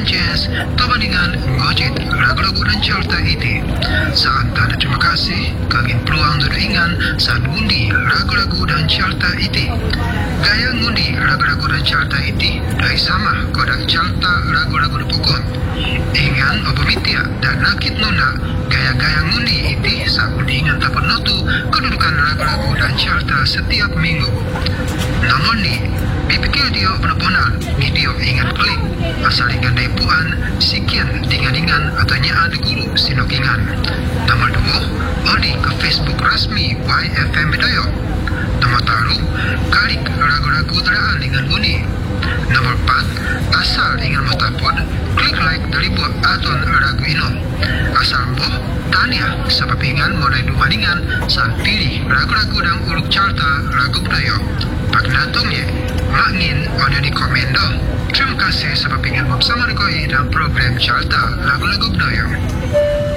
jazz, tabandingan ngojit lagu-lagu dan carta iti. Saat tanda terima kasih, kagin peluang ingan saat ngundi lagu-lagu dan carta iti. Gaya ngundi lagu-lagu dan carta iti dari sama kodak carta lagu-lagu pokon. Ingan obamitia dan nakit nuna gaya-gaya ngundi iti saat ingan takut notu kedudukan lagu-lagu dan carta setiap minggu. Namun ni, dipikir dia benar-benar video ingat klik asal ingan dari puan sikian dengan ataunya ada guru sinok ingan. Nomor 2, odi ke Facebook rasmi YFM Bedoyo. Nomor 3, kalik lagu-lagu teraan dengan ngundi. Nomor 4, asal ingan mustapod klik like dari buat aton lagu ino. Asal boh tanya sebab ingan mulai dumaningan saat pilih lagu-lagu dan uruk carta lagu Bedoyo. Pagnatongnya Mangin ada di komen dong. Terima kasih sebab ingin bersama dengan dalam program carta lagu-lagu Bedoyo.